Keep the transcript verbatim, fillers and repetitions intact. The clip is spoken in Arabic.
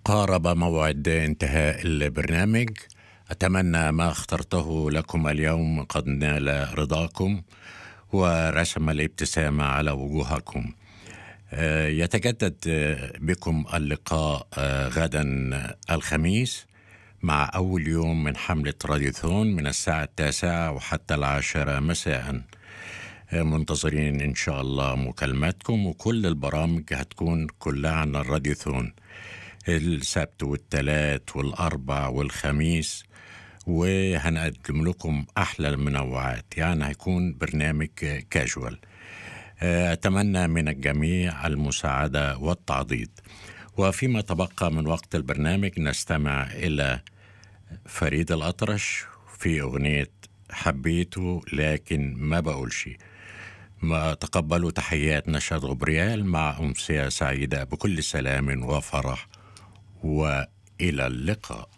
قارب موعد انتهاء البرنامج. أتمنى ما اخترته لكم اليوم قد نال رضاكم ورسم الابتسامة على وجوهكم. آه، يتجدد آه، بكم اللقاء آه، غدا الخميس مع أول يوم من حملة راديوثون من الساعة التاسعة وحتى العاشرة مساء. آه، منتظرين إن شاء الله مكالماتكم، وكل البرامج هتكون كلها عن الراديوثون السبت والثلاث والأربع والخميس، وهنقدم لكم أحلى المنوعات، يعني هيكون برنامج كاجوال. أتمنى من الجميع المساعدة والتعضيد. وفيما تبقى من وقت البرنامج نستمع إلى فريد الأطرش في أغنية حبيته لكن ما بقولش. ما تقبلوا تحيات نشاط غبريال مع أمسية سعيدة بكل سلام وفرح، وإلى اللقاء.